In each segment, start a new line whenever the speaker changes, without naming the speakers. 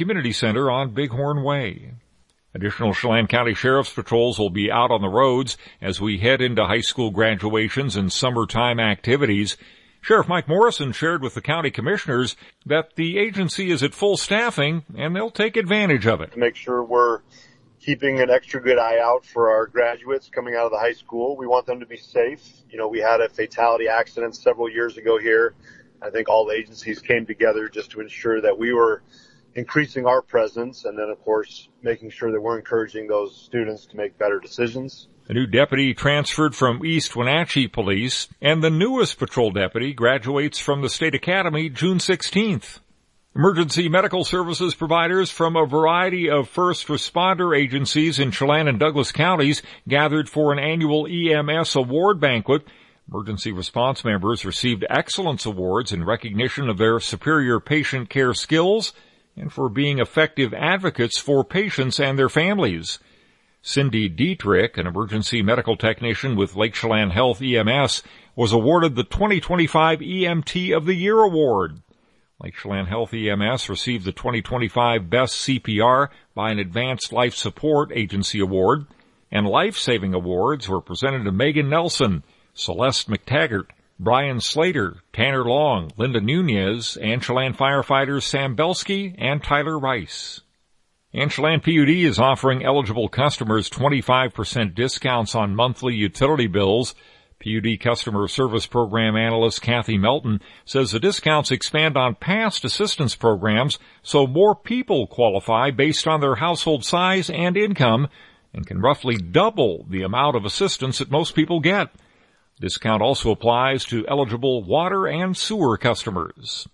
Community Center on Bighorn Way. Additional Chelan County Sheriff's patrols will be out on the roads as we head into high school graduations and summertime activities. Sheriff Mike Morrison shared with the county commissioners that the agency is at full staffing and they'll take advantage of it.
To make sure we're keeping an extra good eye out for our graduates coming out of the high school. We want them to be safe. We had a fatality accident several years ago here. I think all the agencies came together just to ensure that we were increasing our presence and then, of course, making sure that we're encouraging those students to make better decisions.
A new deputy transferred from East Wenatchee Police, and the newest patrol deputy graduates from the State Academy June 16th. Emergency medical services providers from a variety of first responder agencies in Chelan and Douglas counties gathered for an annual EMS award banquet. Emergency response members received excellence awards in recognition of their superior patient care skills and for being effective advocates for patients and their families. Cindy Dietrich, an emergency medical technician with Lake Chelan Health EMS, was awarded the 2025 EMT of the Year award. Lake Chelan Health EMS received the 2025 Best CPR by an Advanced Life Support Agency award, and life-saving awards were presented to Megan Nelson, Celeste McTaggart, Brian Slater, Tanner Long, Linda Nunez, and Chelan firefighters Sam Belsky and Tyler Rice. And Chelan PUD is offering eligible customers 25% discounts on monthly utility bills. PUD Customer Service Program Analyst Kathy Melton says the discounts expand on past assistance programs so more people qualify based on their household size and income and can roughly double the amount of assistance that most people get. Discount also applies to eligible water and sewer customers.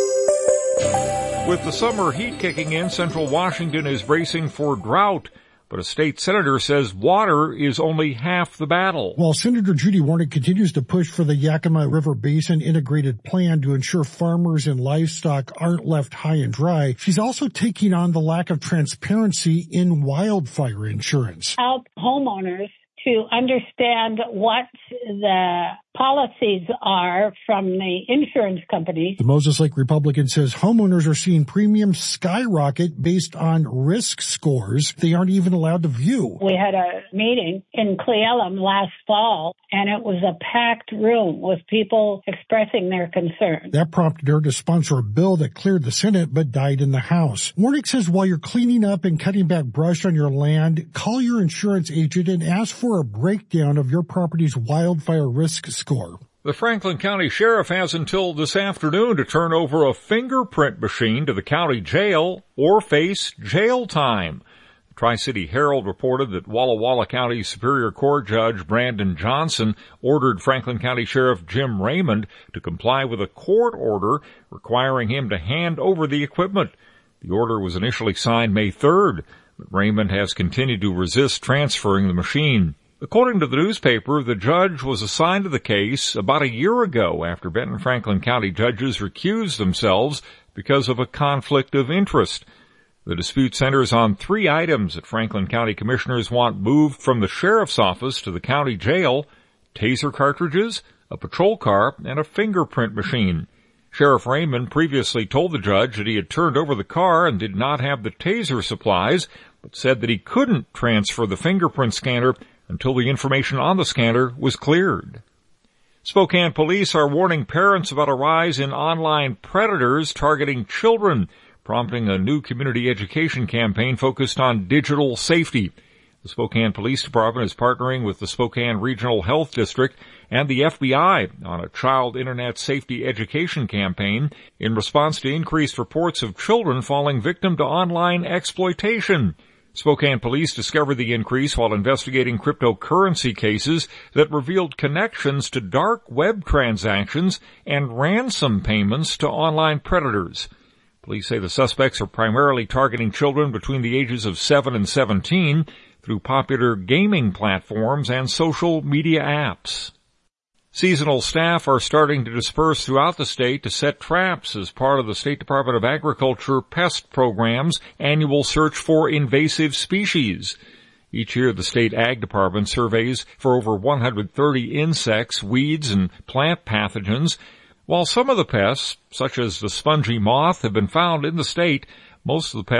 With the summer heat kicking in, Central Washington is bracing for drought, but a state senator says water is only half the battle.
While Senator Judy Warnick continues to push for the Yakima River Basin integrated plan to ensure farmers and livestock aren't left high and dry, she's also taking on the lack of transparency in wildfire insurance.
Help homeowners to understand what the policies are from the insurance companies.
The Moses Lake Republican says homeowners are seeing premiums skyrocket based on risk scores they aren't even allowed to view.
We had a meeting in Cle Elum last fall, and it was a packed room with people expressing their concerns.
That prompted her to sponsor a bill that cleared the Senate but died in the House. Warnick says while you're cleaning up and cutting back brush on your land, call your insurance agent and ask for a breakdown of your property's wildfire risk score.
The Franklin County Sheriff has until this afternoon to turn over a fingerprint machine to the county jail or face jail time. The Tri-City Herald reported that Walla Walla County Superior Court Judge Brandon Johnson ordered Franklin County Sheriff Jim Raymond to comply with a court order requiring him to hand over the equipment. The order was initially signed May 3rd, but Raymond has continued to resist transferring the machine. According to the newspaper, the judge was assigned to the case about a year ago after Benton Franklin County judges recused themselves because of a conflict of interest. The dispute centers on 3 items that Franklin County commissioners want moved from the sheriff's office to the county jail: taser cartridges, a patrol car, and a fingerprint machine. Sheriff Raymond previously told the judge that he had turned over the car and did not have the taser supplies, but said that he couldn't transfer the fingerprint scanner until the information on the scanner was cleared. Spokane police are warning parents about a rise in online predators targeting children, prompting a new community education campaign focused on digital safety. The Spokane Police Department is partnering with the Spokane Regional Health District and the FBI on a child internet safety education campaign in response to increased reports of children falling victim to online exploitation. Spokane police discovered the increase while investigating cryptocurrency cases that revealed connections to dark web transactions and ransom payments to online predators. Police say the suspects are primarily targeting children between the ages of 7 and 17 through popular gaming platforms and social media apps. Seasonal staff are starting to disperse throughout the state to set traps as part of the State Department of Agriculture Pest Program's annual search for invasive species. Each year, the State Ag Department surveys for over 130 insects, weeds, and plant pathogens. While some of the pests, such as the spongy moth, have been found in the state, most of the pests